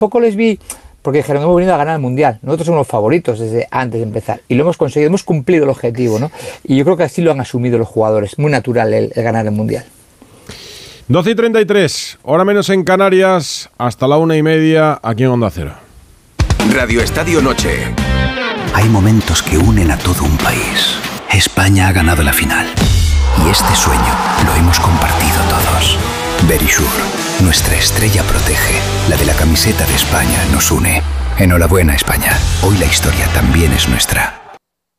poco les vi, porque dijeron, hemos venido a ganar el Mundial, nosotros somos los favoritos desde antes de empezar, y lo hemos conseguido, hemos cumplido el objetivo, ¿no? Y yo creo que así lo han asumido los jugadores, muy natural el ganar el Mundial. 12:33, hora menos en Canarias, hasta la 1:30 aquí en Onda Cero. Radio Estadio Noche. Hay momentos que unen a todo un país. España ha ganado la final. Y este sueño lo hemos compartido todos. Verisure, nuestra estrella protege. La de la camiseta de España nos une. Enhorabuena, España. Hoy la historia también es nuestra.